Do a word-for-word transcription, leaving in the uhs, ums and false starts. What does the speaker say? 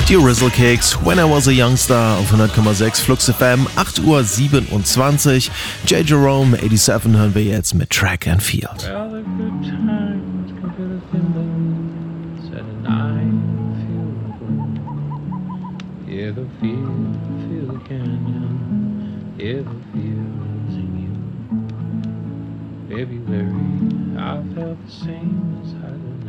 Die Rizzle Kicks, When I Was a Youngster auf hundert Komma sechs Flux F M, acht Uhr siebenundzwanzig. J. Jerome, siebenundachtzig hören wir jetzt mit Track and Field. Well, the good times can feel the thimbles at a night feel the wind. Yeah, the feel, feel the canyon. Yeah, the feels in you. February, I felt the same as I did.